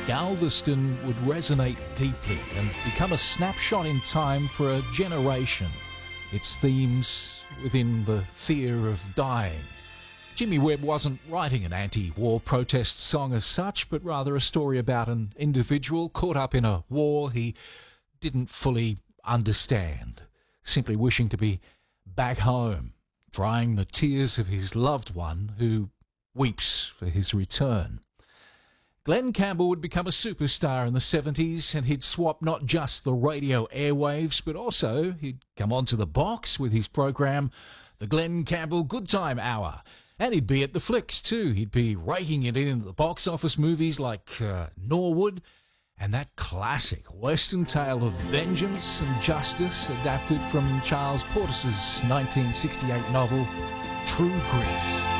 Galveston would resonate deeply and become a snapshot in time for a generation. Its themes within the fear of dying. Jimmy Webb wasn't writing an anti-war protest song as such, but rather a story about an individual caught up in a war he didn't fully understand, simply wishing to be back home, drying the tears of his loved one who weeps for his return. Glenn Campbell would become a superstar in the 70s, and he'd swap not just the radio airwaves, but also he'd come onto the box with his program, the Glenn Campbell Good Time Hour. And he'd be at the flicks too. He'd be raking it in the box office movies like Norwood and that classic Western tale of vengeance and justice adapted from Charles Portis's 1968 novel, True Grit.